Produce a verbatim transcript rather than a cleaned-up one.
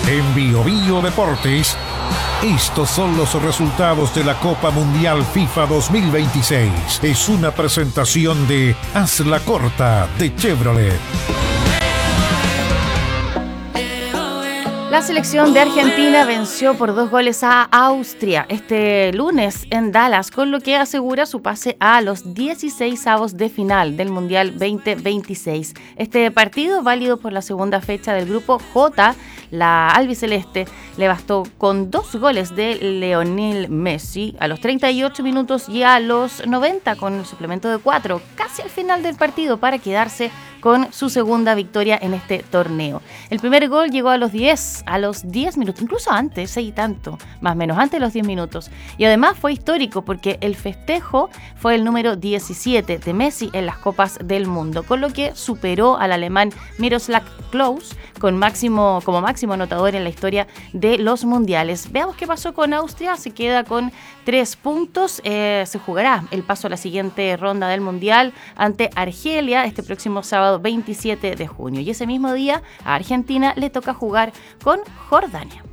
En Bio Bio Deportes, estos son los resultados de la Copa Mundial FIFA dos mil veintiséis. Es una presentación de Haz la Corta de Chevrolet. La selección de Argentina venció por dos goles a Austria este lunes en Dallas, con lo que asegura su pase a los dieciseisavos de final del Mundial veinte veintiséis. Este partido, válido por la segunda fecha del grupo J, la albiceleste le bastó con dos goles de Lionel Messi a los treinta y ocho minutos y a los noventa con el suplemento de cuatro, casi al final del partido, para quedarse con su segunda victoria en este torneo. El primer gol llegó a los diez, a los diez minutos, incluso antes, seis y tanto, más o menos, antes de los diez minutos. Y además fue histórico porque el festejo fue el número diecisiete de Messi en las Copas del Mundo, con lo que superó al alemán Miroslav Klose con máximo, como máximo anotador en la historia de los mundiales. Veamos qué pasó con Austria. Se queda con tres puntos. Eh, se jugará el paso a la siguiente ronda del mundial ante Argelia este próximo sábado veintisiete de junio. Y ese mismo día a Argentina le toca jugar con Jordania.